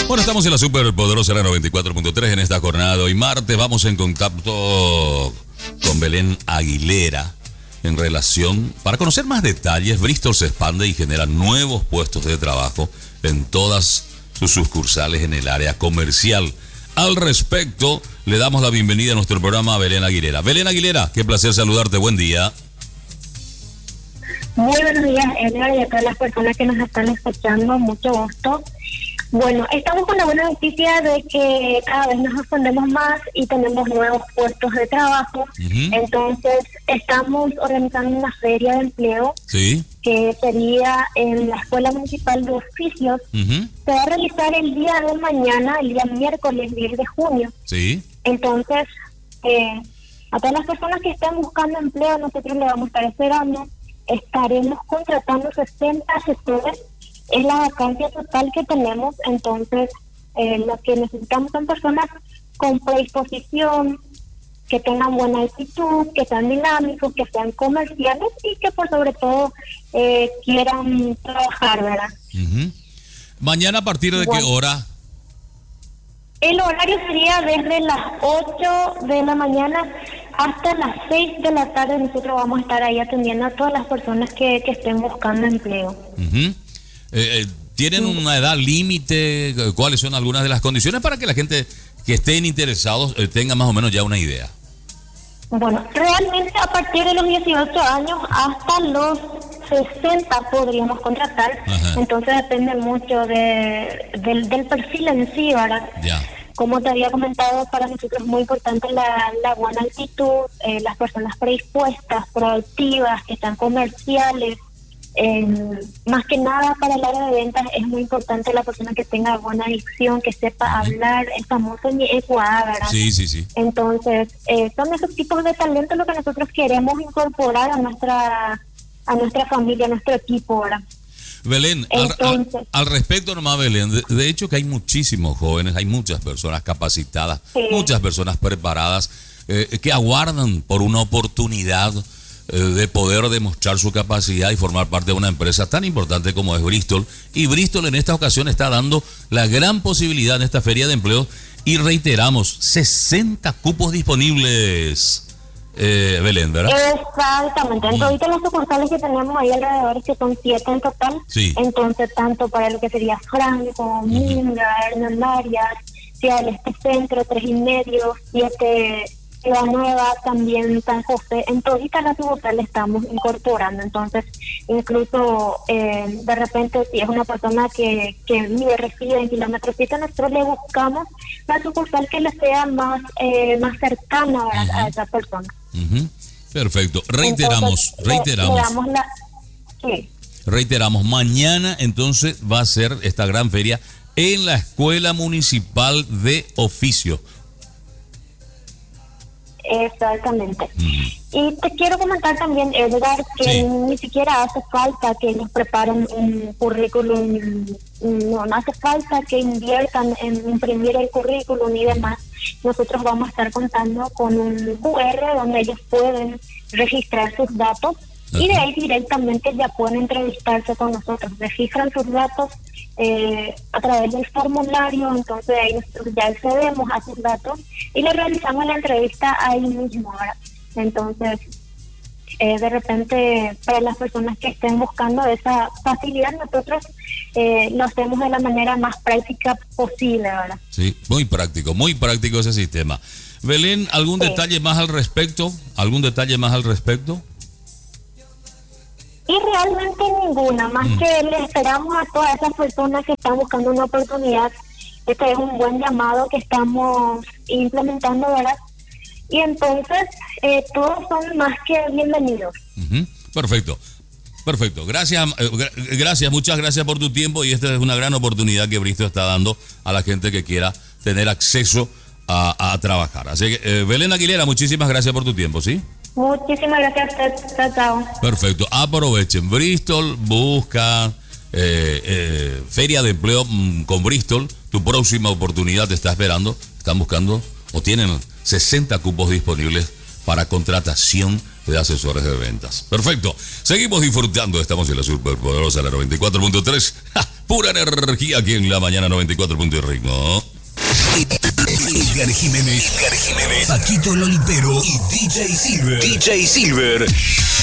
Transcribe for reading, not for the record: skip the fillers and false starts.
Bueno, estamos en la superpoderosa la 94.3 en esta jornada de hoy martes. Vamos en contacto con Belén Aguilera en relación, para conocer más detalles. Bristol se expande y genera nuevos puestos de trabajo en todas sus sucursales en el área comercial. Al respecto, le damos la bienvenida a nuestro programa a Belén Aguilera. Belén Aguilera, qué placer saludarte, buen día. Muy buenos días, Edgar, y a todas las personas que nos están escuchando, mucho gusto. Bueno, estamos con la buena noticia de que cada vez nos expandemos más y tenemos nuevos puestos de trabajo. Entonces, estamos organizando una feria de empleo que sería en la Escuela Municipal de Oficios. Se va a realizar el día de mañana, el día miércoles 10 de junio. Entonces, a todas las personas que están buscando empleo, nosotros le vamos a estar esperando. Estaremos contratando 60 asesores. Es la vacancia total que tenemos, entonces lo que necesitamos son personas con predisposición, que tengan buena actitud, que sean dinámicos, que sean comerciales y que por sobre todo quieran trabajar, ¿verdad? ¿Mañana a partir de qué hora? El horario sería desde las 8 de la mañana hasta las 6 de la tarde. Nosotros vamos a estar ahí atendiendo a todas las personas que estén buscando empleo. ¿Tienen una edad límite? ¿Cuáles son algunas de las condiciones para que la gente que estén interesados tenga más o menos ya una idea? Bueno, realmente a partir de los 18 años hasta los 60 podríamos contratar. Entonces depende mucho del perfil en sí, ¿verdad? Como te había comentado, para nosotros es muy importante la buena actitud, las personas predispuestas, proactivas, que están comerciales. Más que nada para el área de ventas es muy importante la persona que tenga buena dicción, que sepa hablar, el famoso ñecuá, ¿verdad? Sí. Entonces, son esos tipos de talentos lo que nosotros queremos incorporar a nuestra familia, a nuestro equipo, ¿verdad? Belén, entonces, al respecto nomás, Belén, de hecho que hay muchísimos jóvenes, hay muchas personas capacitadas, muchas personas preparadas que aguardan por una oportunidad de poder demostrar su capacidad y formar parte de una empresa tan importante como es Bristol. Y Bristol en esta ocasión está dando la gran posibilidad en esta feria de empleo. Y reiteramos, 60 cupos disponibles, Belén, ¿verdad? Exactamente. Entonces, ahorita las sucursales que tenemos ahí alrededor, que son 7 en total. Entonces, tanto para lo que sería Franco, Minga, Hernán Arias, Ciudad del Este Centro, 3,5, 7... Ciudad Nueva, también San José, en todas las sucursales estamos incorporando. Entonces, incluso de repente, si es una persona que vive, reside en kilómetros 7, nosotros le buscamos la sucursal que le sea más cercana a esa persona. Perfecto. Reiteramos. Reiteramos, mañana entonces va a ser esta gran feria en la Escuela Municipal de Oficio. Exactamente. Y te quiero comentar también, Edgar, que ni siquiera hace falta que nos preparen un currículum, no hace falta que inviertan en imprimir el currículum y demás. Nosotros vamos a estar contando con un QR donde ellos pueden registrar sus datos y de ahí directamente ya pueden entrevistarse con nosotros. Registran sus datos a través del formulario, entonces ahí nosotros ya accedemos a sus datos y le realizamos la entrevista ahí mismo, ¿verdad? Entonces, de repente, para las personas que estén buscando esa facilidad, nosotros lo hacemos de la manera más práctica posible, ¿verdad? Sí, muy práctico ese sistema. Belén, ¿algún detalle más al respecto? Y realmente ninguna, más que le esperamos a todas esas personas que están buscando una oportunidad. Este es un buen llamado que estamos implementando, ¿verdad? Y entonces todos son más que bienvenidos. Perfecto. Gracias, muchas gracias por tu tiempo, y esta es una gran oportunidad que Bristol está dando a la gente que quiera tener acceso a trabajar. Así que, Belén Aguilera, muchísimas gracias por tu tiempo, ¿sí? Muchísimas gracias a usted. Chao. Perfecto. Aprovechen. Bristol busca feria de empleo con Bristol. Tu próxima oportunidad te está esperando. Están buscando o tienen 60 cupos disponibles para contratación de asesores de ventas. Perfecto. Seguimos disfrutando. Estamos en la superpoderosa, la 94.3. Pura energía aquí en la mañana 94 punto de ritmo. Edgar Jiménez, Paquito Lolipero y DJ Silver.